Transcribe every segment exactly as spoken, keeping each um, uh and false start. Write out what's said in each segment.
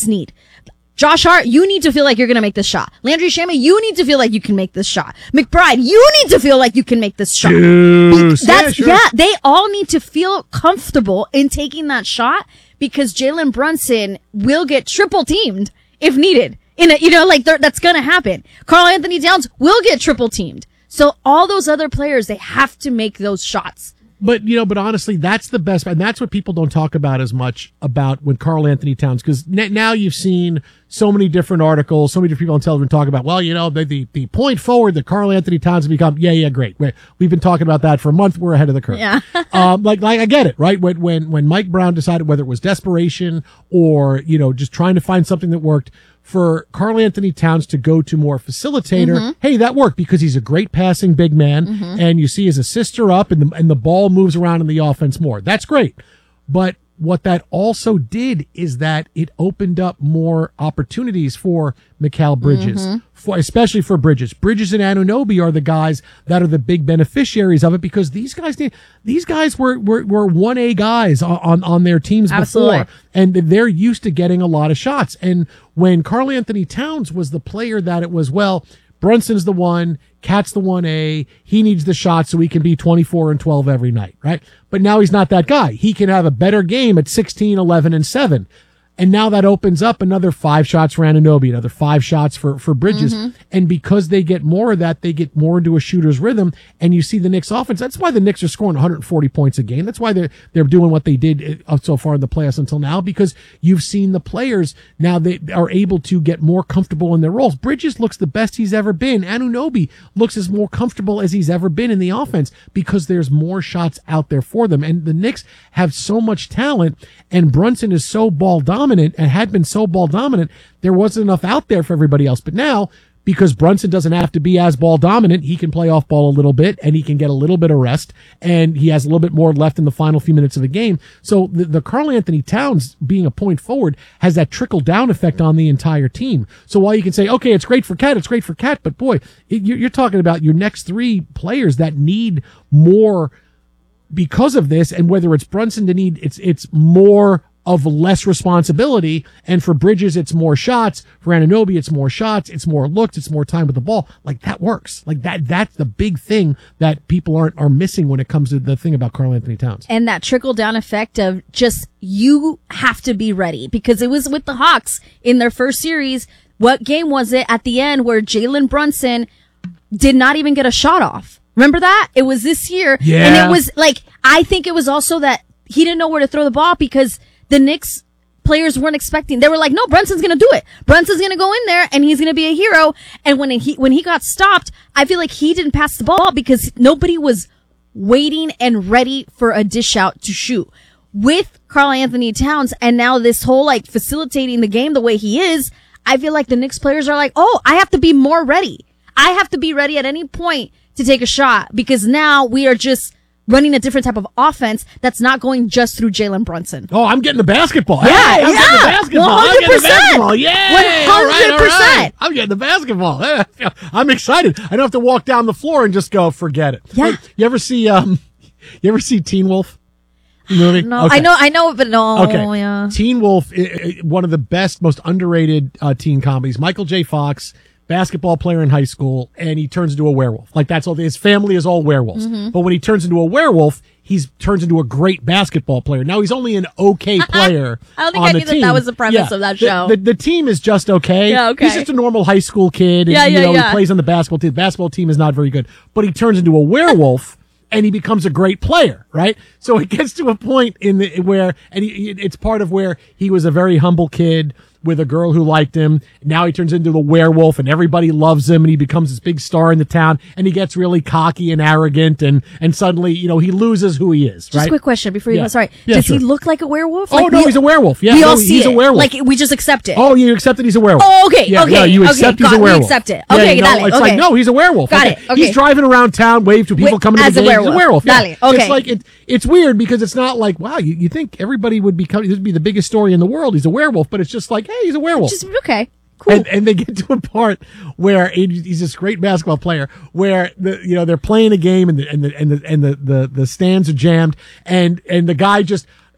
Knicks need. Josh Hart, you need to feel like you're going to make this shot. Landry Shamet, you need to feel like you can make this shot. McBride, you need to feel like you can make this shot. Deuce. That's, yeah, sure. yeah, they all need to feel comfortable in taking that shot because Jalen Brunson will get triple teamed if needed. In a, you know, like that's going to happen. Karl Anthony Towns will get triple teamed. So all those other players, they have to make those shots. But, you know, but honestly, that's the best, and that's what people don't talk about as much about when Karl Anthony Towns, because now you've seen so many different articles, so many different people on television talk about, well, you know, the, the, the point forward that Karl Anthony Towns has become, yeah, yeah, great. We've been talking about that for a month. We're ahead of the curve. Yeah. um, like, like, I get it, right? When, when, when Mike Brown decided whether it was desperation or, you know, just trying to find something that worked, for Karl Anthony Towns to go to more facilitator, mm-hmm. hey, that worked because he's a great passing big man, mm-hmm. and you see his assists are up, and the, and the ball moves around in the offense more. That's great. But what that also did is that it opened up more opportunities for Mikal Bridges, mm-hmm. for especially for Bridges. Bridges and Anunoby are the guys that are the big beneficiaries of it because these guys these guys were were, were one A guys on on their teams Absolutely. before, and they're used to getting a lot of shots. And when Karl Anthony Towns was the player that it was, well, Brunson's the one, Cat's the one A, he needs the shot so he can be twenty-four and twelve every night, right? But now he's not that guy. He can have a better game at sixteen, eleven, and seven. And now that opens up another five shots for Anunoby, another five shots for, for Bridges. Mm-hmm. And because they get more of that, they get more into a shooter's rhythm. And you see the Knicks offense. That's why the Knicks are scoring one hundred forty points a game. That's why they're, they're doing what they did so far in the playoffs until now, because you've seen the players now they are able to get more comfortable in their roles. Bridges looks the best he's ever been. Anunoby looks as more comfortable as he's ever been in the offense because there's more shots out there for them. And the Knicks have so much talent, and Brunson is so ball dominant. Dominant and had been so ball dominant, there wasn't enough out there for everybody else. But now, because Brunson doesn't have to be as ball dominant, he can play off ball a little bit and he can get a little bit of rest, and he has a little bit more left in the final few minutes of the game. So the, the Karl Anthony Towns being a point forward has that trickle down effect on the entire team. So while you can say, okay, it's great for Cat, it's great for Cat, but boy, it, you're talking about your next three players that need more because of this, and whether it's Brunson to need, it's it's more of less responsibility, and for Bridges it's more shots, for Anunoby it's more shots, it's more looks, it's more time with the ball. Like that works. Like that that's the big thing that people aren't are missing when it comes to the thing about Karl Anthony Towns. And that trickle down effect of just you have to be ready, because it was with the Hawks in their first series. What game was it at the end where Jalen Brunson did not even get a shot off? Remember that? It was this year. Yeah. And it was like, I think it was also that he didn't know where to throw the ball because the Knicks players weren't expecting. They were like, no, Brunson's going to do it. Brunson's going to go in there and he's going to be a hero. And when he, when he got stopped, I feel like he didn't pass the ball because nobody was waiting and ready for a dish out to shoot. With Karl Anthony Towns and now this whole like facilitating the game the way he is, I feel like the Knicks players are like, oh, I have to be more ready. I have to be ready at any point to take a shot because now we are just running a different type of offense that's not going just through Jalen Brunson. Oh, I'm getting the basketball. Yeah, hey, I'm yeah. getting the basketball. one hundred percent. I'm getting the basketball. Yeah. one hundred percent. All right, all right. I'm getting the basketball. I'm excited. I don't have to walk down the floor and just go, forget it. Yeah. Hey, you ever see, um, you ever see Teen Wolf? Movie? No, okay. I know, I know, but no. Okay. Yeah. Teen Wolf, I- I- one of the best, most underrated uh, teen comedies. Michael J. Fox, basketball player in high school, and he turns into a werewolf. Like that's all. His family is all werewolves. Mm-hmm. But when he turns into a werewolf, he turns into a great basketball player. Now he's only an okay player. I don't think on I the knew that team. that was the premise yeah. of that The- show. The, the team is just okay. Yeah, okay. He's just a normal high school kid. And, Yeah, yeah, you know, yeah. He plays on the basketball team. The basketball team is not very good, but he turns into a werewolf. And he becomes a great player, right? So it gets to a point in the where, and he, it's part of where he was a very humble kid with a girl who liked him. Now he turns into the werewolf and everybody loves him and he becomes this big star in the town and he gets really cocky and arrogant and, and suddenly, you know, he loses who he is, Just right? a quick question before you Yeah. go. Sorry. Yeah, Does sure. he look like a werewolf? Oh, Like, no, we- he's a werewolf. Yeah, we no, all see he's it. a werewolf. Like, we just accept it. Oh, you accept that he's a werewolf. Oh, okay, Yeah, okay, no, you okay, accept he's got- a we werewolf. accept it. Yeah, Okay, you know, dale, it's okay. like, no, he's a werewolf. Got Okay. it, okay. He's driving around town, wave to people Wait, coming to as the a games. He's a werewolf. werewolf. Yeah. Got it, okay. It's like, it, it's weird because it's not like, wow, you, you think everybody would be coming, this would be the biggest story in the world. He's a werewolf, but it's just like, hey, he's a werewolf. Just, okay. Cool. And, and they get to a part where he's this great basketball player where the, you know, they're playing a game and the, and the, and the, and the, the, the stands are jammed and, and the guy just,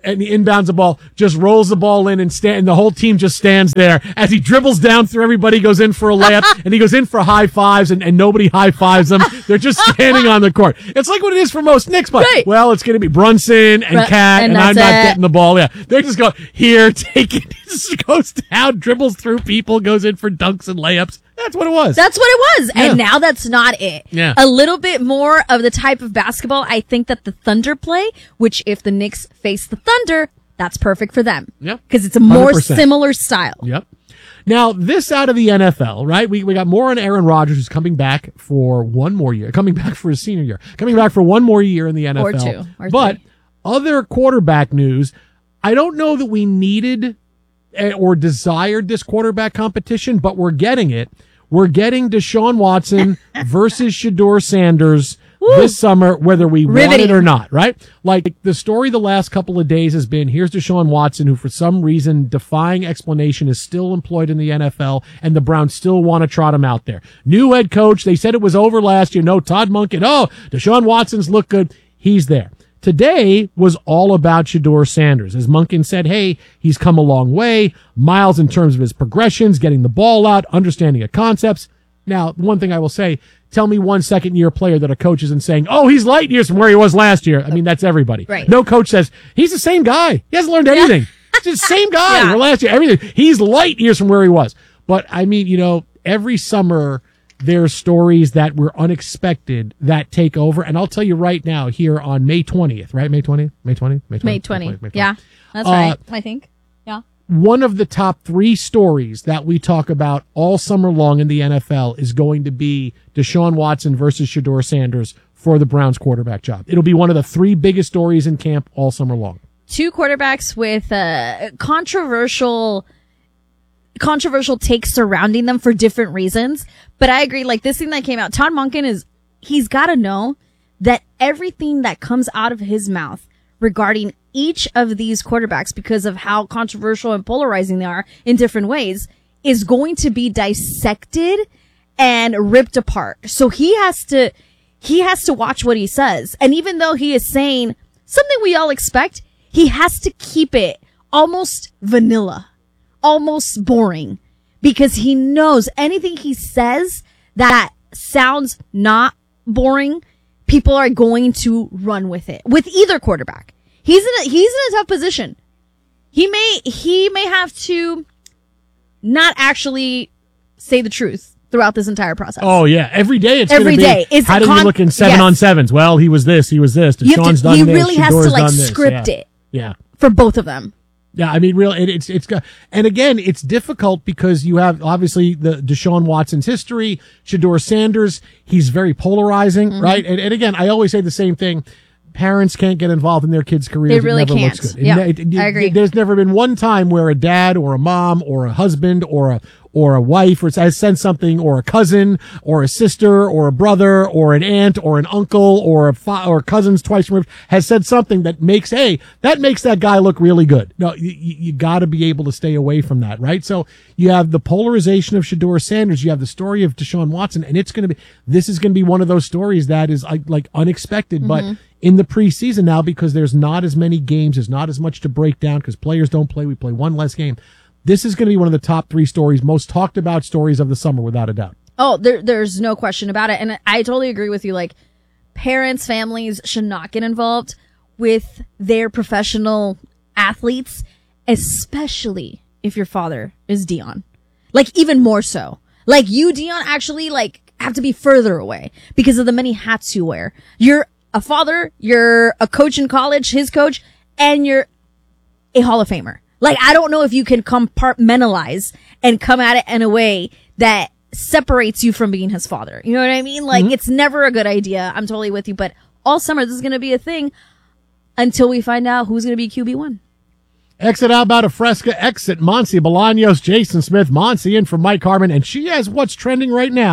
and he inbounds the ball, just rolls the ball in and stand, and the whole team just stands there as he dribbles down through everybody, goes in for a layup, and he goes in for high fives, and, and nobody high fives them. They're just standing on the court. It's like what it is for most Knicks, but right. well, it's going to be Brunson and Br- Cat, and, and I'm not it. getting the ball. Yeah, they just go here, take it, just goes down, dribbles through people, goes in for dunks and layups. That's what it was. That's what it was. Yeah. And now that's not it. Yeah. A little bit more of the type of basketball I think that the Thunder play, which if the Knicks face the Thunder, that's perfect for them. Yep. Because it's a more one hundred percent. similar style. Yep. Now, this out of the N F L, right? We we got more on Aaron Rodgers, who's coming back for one more year, coming back for his senior year, coming back for one more year in the N F L. Or two. Or but three. other quarterback news, I don't know that we needed or desired this quarterback competition, but we're getting it. We're getting Deshaun Watson versus Shedeur Sanders Woo. This summer, whether we Riveting. want it or not, right? Like the story the last couple of days has been, here's Deshaun Watson, who for some reason, defying explanation, is still employed in the N F L, and the Browns still want to trot him out there. New head coach, they said it was over last year. No, Todd Monken. Oh, Deshaun Watson's look good. He's there. Today was all about Shedeur Sanders. As Monken said, hey, he's come a long way, miles in terms of his progressions, getting the ball out, understanding of concepts. Now, one thing I will say, tell me one second-year player that a coach isn't saying, oh, he's light years from where he was last year. I mean, that's everybody. Right. No coach says, he's the same guy. He hasn't learned anything. He's the same guy Yeah. from last year. Everything. He's light years from where he was. But, I mean, you know, every summer there's stories that were unexpected that take over. And I'll tell you right now, here on May twentieth, right? May twentieth? May twentieth? May twentieth? May twentieth. May twentieth. Yeah, that's Uh, right. I think. Yeah. One of the top three stories that we talk about all summer long in the N F L is going to be Deshaun Watson versus Shedeur Sanders for the Browns quarterback job. It'll be one of the three biggest stories in camp all summer long. Two quarterbacks with uh, controversial controversial takes surrounding them for different reasons. But I agree, like this thing that came out, Todd Monken is, he's got to know that everything that comes out of his mouth regarding each of these quarterbacks, because of how controversial and polarizing they are in different ways, is going to be dissected and ripped apart. So he has to, he has to watch what he says. And even though he is saying something we all expect, he has to keep it almost vanilla, almost boring, because he knows anything he says that sounds not boring, people are going to run with it with either quarterback. He's in a, he's in a tough position. He may, he may have to not actually say the truth throughout this entire process. Oh yeah, every day it's Every gonna be, day. It's how did con- he look in seven yes. on sevens? Well, he was this, he was this. You have Deshaun's to- done he this. really has to Shedeur's like done this. script Yeah. it Yeah. for both of them. Yeah, I mean, real. It, it's it's got, and again, it's difficult because you have obviously the Deshaun Watson's history, Shedeur Sanders. He's very polarizing, Mm-hmm. right? And, and again, I always say the same thing: parents can't get involved in their kids' careers. They really it never can't. looks good. It Yeah, ne- it- it- I agree. There's never been one time where a dad or a mom or a husband or a or a wife or has said something, or a cousin or a sister or a brother or an aunt or an uncle or a fa- or cousins twice removed has said something that makes, hey, that makes that guy look really good. No, you, you got to be able to stay away from that, right? So you have the polarization of Shedeur Sanders, you have the story of Deshaun Watson, and it's going to be, this is going to be one of those stories that is like, like unexpected, Mm-hmm. but in the preseason now, because there's not as many games, there's not as much to break down because players don't play. We play one less game. This is going to be one of the top three stories, most talked about stories of the summer, without a doubt. Oh, there, there's no question about it. And I totally agree with you. Like, parents, families should not get involved with their professional athletes, especially if your father is Dion. Like, even more so. Like, you, Dion, actually, like, have to be further away because of the many hats you wear. You're a father, you're a coach in college, his coach, and you're a Hall of Famer. Like, I don't know if you can compartmentalize and come at it in a way that separates you from being his father. You know what I mean? Like, mm-hmm. It's never a good idea. I'm totally with you. But all summer, this is going to be a thing until we find out who's going to be Q B one. Exit out about a Fresca, exit Monsi Bolaños, Jason Smith, Monsi in for Mike Harmon, and she has what's trending right now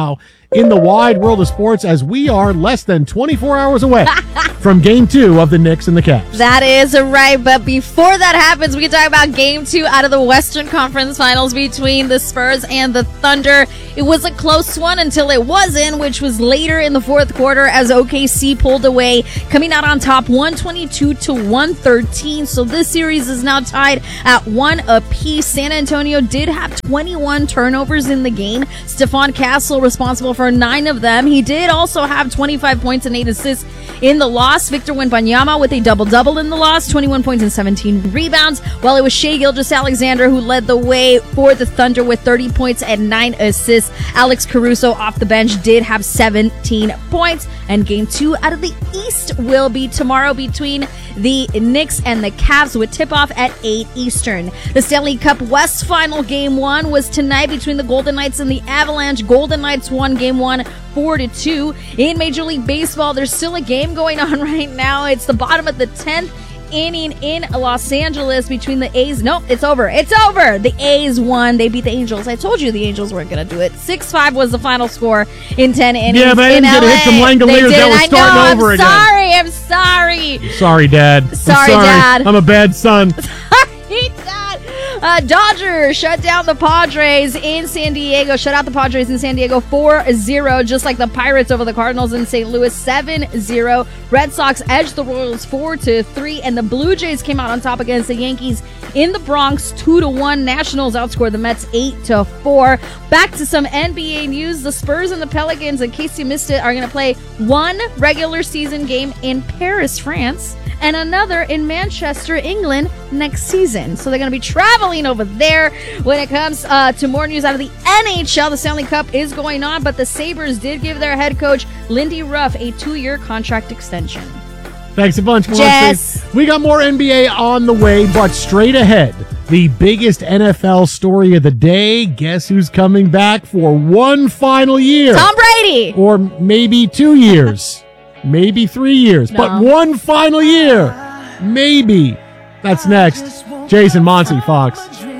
in the wide world of sports, as we are less than twenty-four hours away from game two of the Knicks and the Cavs. That is right, but before that happens, we can talk about game two out of the Western Conference Finals between the Spurs and the Thunder. It was a close one until it wasn't, which was later in the fourth quarter as O K C pulled away, coming out on top one twenty-two to one thirteen. So this series is now tied at one apiece. San Antonio did have twenty-one turnovers in the game. Stephon Castle responsible for nine of them. He did also have twenty-five points and eight assists in the loss. Victor Wembanyama with a double-double in the loss, twenty-one points and seventeen rebounds, while it was Shai Gilgeous-Alexander who led the way for the Thunder with thirty points and nine assists. Alex Caruso off the bench did have seventeen points. And game two out of the East will be tomorrow between the Knicks and the Cavs, with tip-off at eight Eastern. The Stanley Cup West Final game one was tonight between the Golden Knights and the Avalanche. Golden Knights won game one four to two. In Major League Baseball, there's still a game going on right now. It's the bottom of the tenth inning in Los Angeles between the A's. Nope, it's over. It's over. The A's won. They beat the Angels. I told you the Angels weren't going to do it. six five was the final score in ten innings. Yeah, but in they didn't hit some Langoliers that was starting I know, over I'm again. Sorry, I'm sorry. Sorry, Dad. I'm Sorry, Dad. I'm a bad son. Sorry, Dad. Uh, Dodgers shut down the Padres in San Diego. Shut out the Padres in San Diego four zero, just like the Pirates over the Cardinals in Saint Louis seven zero. Red Sox edged the Royals four to three, and the Blue Jays came out on top against the Yankees in the Bronx two to one. Nationals outscored the Mets eight to four. Back to some N B A news. The Spurs and the Pelicans, in case you missed it, are going to play one regular season game in Paris, France, and another in Manchester, England next season. So they're going to be traveling over there. When it comes uh, to more news out of the N H L, the Stanley Cup is going on, but the Sabres did give their head coach, Lindy Ruff, a two-year contract extension. Thanks a bunch, Melissa. Jess. We got more N B A on the way, but straight ahead, the biggest N F L story of the day. Guess who's coming back for one final year? Tom Brady! Or maybe two years. Maybe three years. No. But one final year. Maybe. That's next. Jason Monty, Fox.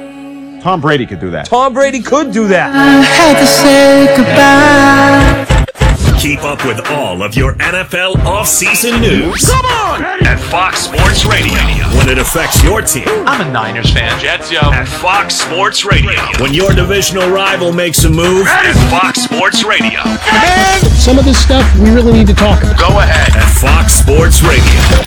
Tom Brady could do that. Tom Brady could do that. I had to say goodbye. Keep up with all of your N F L offseason news. Come on! At Fox Sports Radio. When it affects your team. I'm a Niners fan. Jets, yo. At Fox Sports Radio. When your divisional rival makes a move. At Fox Sports Radio. Man! Some of this stuff we really need to talk about. Go ahead. At Fox Sports Radio.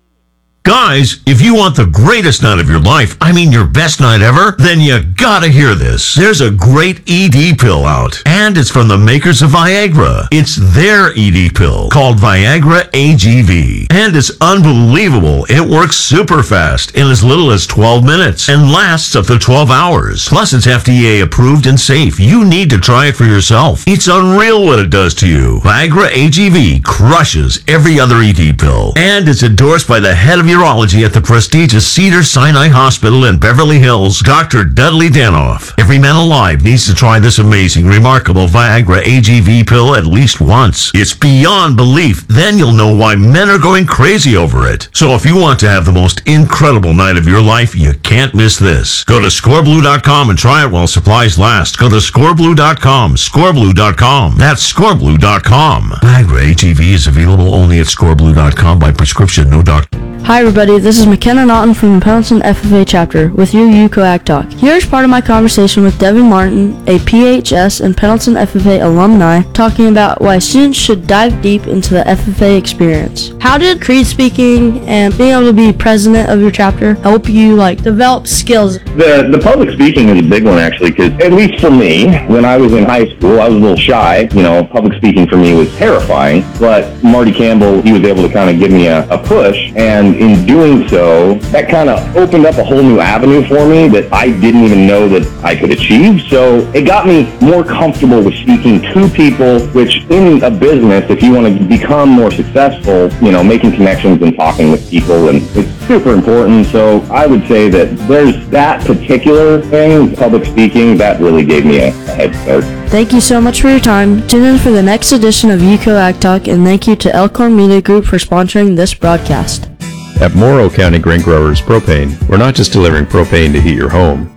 Guys, if you want the greatest night of your life, I mean your best night ever, then you gotta hear this. There's a great E D pill out, and it's from the makers of Viagra. It's their E D pill, called Viagra A G V. And it's unbelievable. It works super fast in as little as twelve minutes and lasts up to twelve hours. Plus, it's F D A approved and safe. You need to try it for yourself. It's unreal what it does to you. Viagra A G V crushes every other E D pill, and it's endorsed by the head of your urology at the prestigious Cedars-Sinai Hospital in Beverly Hills, Doctor Dudley Danoff. Every man alive needs to try this amazing, remarkable Viagra A G V pill at least once. It's beyond belief. Then you'll know why men are going crazy over it. So if you want to have the most incredible night of your life, you can't miss this. Go to score blue dot com and try it while supplies last. Go to score blue dot com, score blue dot com. That's score blue dot com. Viagra A G V is available only at score blue dot com by prescription, no doctor. Hi everybody, this is McKenna Naughton from the Pendleton F F A chapter with your UCOAC Talk. Here's part of my conversation with Devin Martin, a P H S and Pendleton F F A alumni, talking about why students should dive deep into the F F A experience. How did creed speaking and being able to be president of your chapter help you like develop skills? The the public speaking is a big one actually, because at least for me, when I was in high school, I was a little shy. You know, public speaking for me was terrifying, but Marty Campbell, he was able to kind of give me a, a push, and in doing so, that kind of opened up a whole new avenue for me that I didn't even know that I could achieve. So it got me more comfortable with speaking to people, which in a business, if you want to become more successful, you know, making connections and talking with people, and it's super important. So I would say that there's that particular thing, public speaking, that really gave me a, a head start. Thank you so much for your time. Tune in for the next edition of UCOAC Talk, and thank you to Elkhorn Media Group for sponsoring this broadcast. At Morrow County Grain Growers Propane, we're not just delivering propane to heat your home.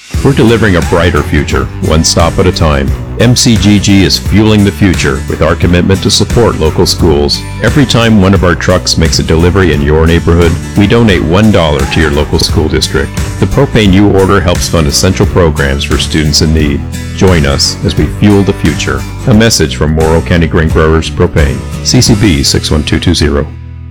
We're delivering a brighter future, one stop at a time. M C G G is fueling the future with our commitment to support local schools. Every time one of our trucks makes a delivery in your neighborhood, we donate one dollar to your local school district. The propane you order helps fund essential programs for students in need. Join us as we fuel the future. A message from Morrow County Grain Growers Propane. C C B six one two two zero.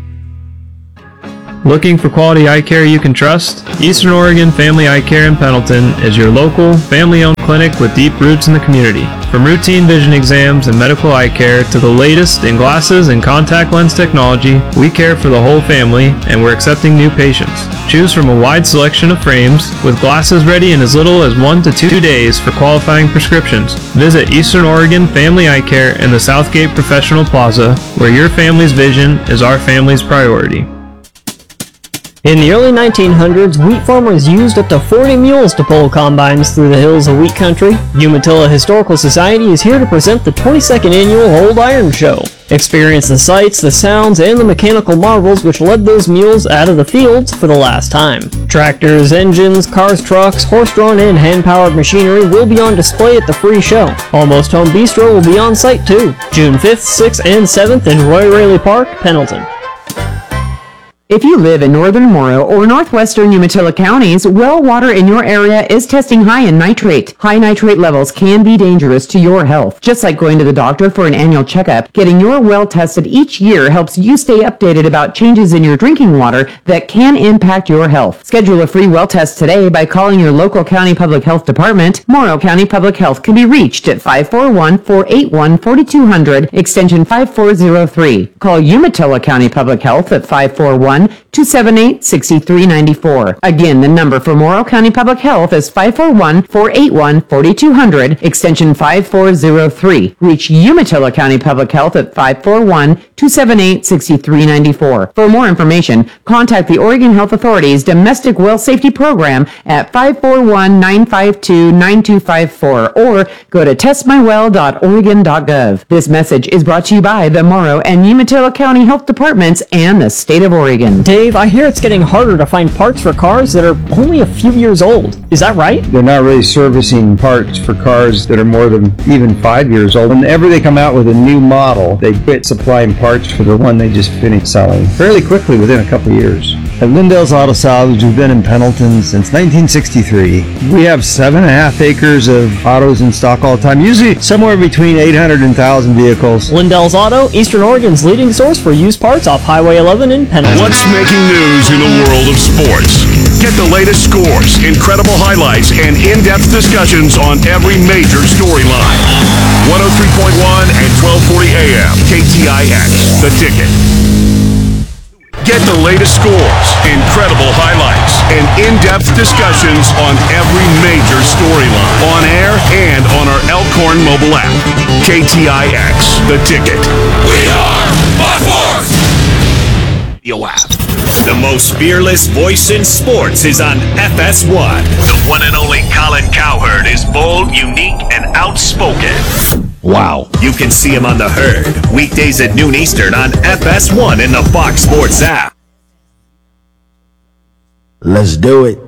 Looking for quality eye care you can trust? Eastern Oregon Family Eye Care in Pendleton is your local, family-owned clinic with deep roots in the community. From routine vision exams and medical eye care to the latest in glasses and contact lens technology, we care for the whole family and we're accepting new patients. Choose from a wide selection of frames with glasses ready in as little as one to two days for qualifying prescriptions. Visit Eastern Oregon Family Eye Care in the Southgate Professional Plaza, where your family's vision is our family's priority. In the early nineteen hundreds, wheat farmers used up to forty mules to pull combines through the hills of wheat country. Umatilla Historical Society is here to present the twenty-second annual Old Iron Show. Experience the sights, the sounds, and the mechanical marvels which led those mules out of the fields for the last time. Tractors, engines, cars, trucks, horse-drawn and hand-powered machinery will be on display at the free show. Almost Home Bistro will be on site too. June fifth, sixth, and seventh in Roy Raley Park, Pendleton. If you live in northern Morrow or northwestern Umatilla counties, well water in your area is testing high in nitrate. High nitrate levels can be dangerous to your health. Just like going to the doctor for an annual checkup, getting your well tested each year helps you stay updated about changes in your drinking water that can impact your health. Schedule a free well test today by calling your local county public health department. Morrow County Public Health can be reached at five four one, four eight one, four two zero zero, extension five four zero three. Call Umatilla County Public Health at five four one, two seven eight, six three nine four. Again, the number for Morrow County Public Health is five four one, four eight one, four two zero zero, extension five four zero three. Reach Umatilla County Public Health at five four one, two seven eight, six three nine four. For more information, contact the Oregon Health Authority's Domestic Well Safety Program at five four one, nine five two, nine two five four or go to test my well dot oregon dot gov. This message is brought to you by the Morrow and Umatilla County Health Departments and the State of Oregon. Dave, I hear it's getting harder to find parts for cars that are only a few years old. Is that right? They're not really servicing parts for cars that are more than even five years old. Whenever they come out with a new model, they quit supplying parts for the one they just finished selling fairly quickly within a couple of years. At Lindell's Auto Salvage, we've been in Pendleton since nineteen sixty-three. We have seven and a half acres of autos in stock all the time, usually somewhere between eight hundred and one thousand vehicles. Lindell's Auto, Eastern Oregon's leading source for used parts off Highway eleven in Pendleton. What's making news in the world of sports? Get the latest scores, incredible highlights, and in-depth discussions on every major storyline. one oh three point one and twelve forty A M, K T I X, The Ticket. Get the latest scores, incredible highlights, and in-depth discussions on every major storyline, on air and on our Elkhorn mobile app. K T I X, The Ticket. We are my force! Your app. The most fearless voice in sports is on F S one. The one and only Colin Cowherd is bold, unique, and outspoken. Wow. You can see him on The Herd, weekdays at noon Eastern on F S one in the Fox Sports app. Let's do it.